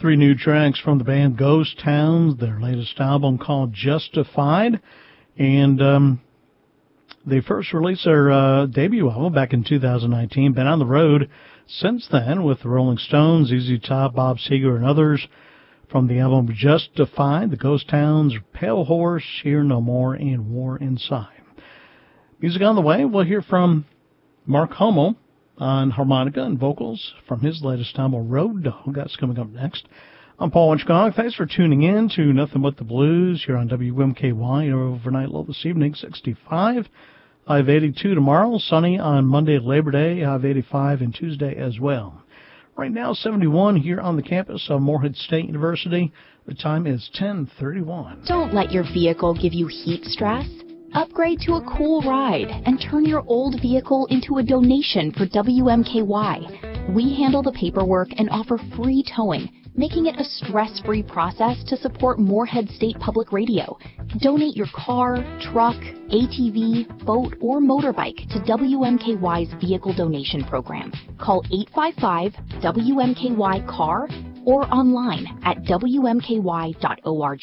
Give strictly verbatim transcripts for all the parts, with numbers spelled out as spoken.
Three new tracks from the band Ghost Towns, their latest album called Justified. And um, they first released their uh, debut album back in two thousand nineteen. Been on the road since then with the Rolling Stones, Z Z Top, Bob Seger, and others. From the album Justified, the Ghost Towns, Pale Horse, Here No More, and War Inside. Music on the way, we'll hear from Mark Homo on harmonica and vocals from his latest album, Road Dog. That's coming up next. I'm Paul Winchcog. Thanks for tuning in to Nothing But the Blues here on W M K Y. Overnight low this evening, sixty-five. High of eighty-two tomorrow. Sunny on Monday, Labor Day. High of eighty-five and Tuesday as well. Right now, seventy-one here on the campus of Morehead State University. The time is ten thirty-one. Don't let your vehicle give you heat stress. Upgrade to a cool ride and turn your old vehicle into a donation for W M K Y. We handle the paperwork and offer free towing, making it a stress-free process to support Morehead State Public Radio. Donate your car, truck, A T V, boat, or motorbike to W M K Y's Vehicle Donation Program. Call eight five five W M K Y C A R or online at W M K Y dot org.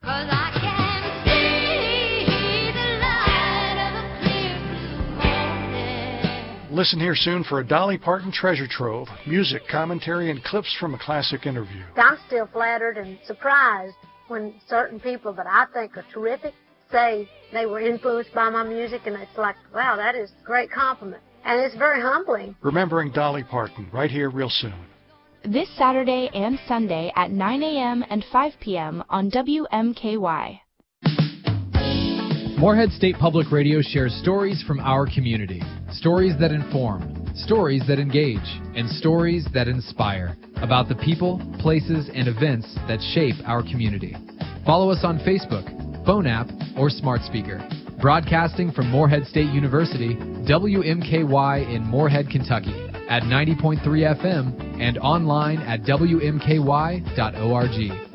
Listen here soon for a Dolly Parton treasure trove, music, commentary, and clips from a classic interview. I'm still flattered and surprised when certain people that I think are terrific say they were influenced by my music, and it's like, wow, that is a great compliment. And it's very humbling. Remembering Dolly Parton, right here real soon. This Saturday and Sunday at nine a.m. and five p.m. on W M K Y. Morehead State Public Radio shares stories from our community. Stories that inform, stories that engage, and stories that inspire about the people, places, and events that shape our community. Follow us on Facebook, phone app, or smart speaker. Broadcasting from Morehead State University, W M K Y in Morehead, Kentucky at ninety point three F M and online at W M K Y dot org.